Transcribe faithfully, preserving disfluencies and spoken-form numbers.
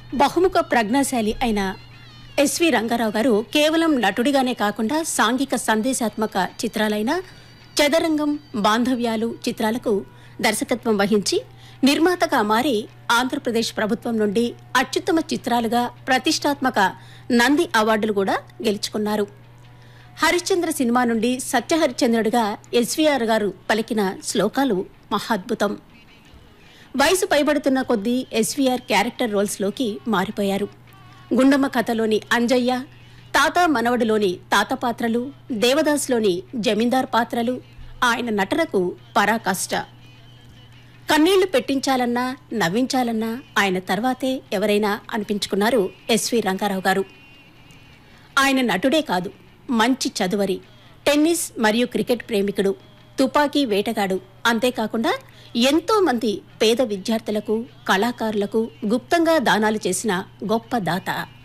బహుముఖ ప్రజ్ఞాశాలి అయిన ఎస్వి రంగారావు గారు కేవలం నటుడిగానే కాకుండా సాంఘిక సందేశాత్మక చిత్రాలైన చదరంగం, బాంధవ్యాలు చిత్రాలకు దర్శకత్వం వహించి నిర్మాతగా మారి ఆంధ్రప్రదేశ్ ప్రభుత్వం నుండి అత్యుత్తమ చిత్రాలుగా ప్రతిష్టాత్మక నంది అవార్డులు కూడా గెలుచుకున్నారు. హరిశ్చంద్ర సినిమా నుండి సత్యహరిశ్చంద్రుడిగా ఎస్వీఆర్ గారు పలికిన శ్లోకాలు మహాద్భుతం. వయసు పైబడుతున్న కొద్దీ ఎస్వీఆర్ క్యారెక్టర్ రోల్స్లోకి మారిపోయారు. గుండమ్మ కథలోని అంజయ్య, తాత మనవడులోని తాత పాత్రలు, దేవదాస్లోని జమీందార్ పాత్రలు ఆయన నటనకు పరాకాష్ట. కన్నీళ్లు పెట్టించాలన్నా నవ్వించాలన్నా ఆయన తర్వాతే ఎవరైనా అనిపించుకున్నారు ఎస్వి రంగారావు గారు. ఆయన నటుడే కాదు, మంచి చదువరి, టెన్నిస్ మరియు క్రికెట్ ప్రేమికుడు, తుపాకీ వేటగాడు, అంతేకాకుండా ఎంతో మంది పేద విద్యార్థులకు, కళాకారులకు గుప్తంగా దానాలు చేసిన గొప్ప దాత.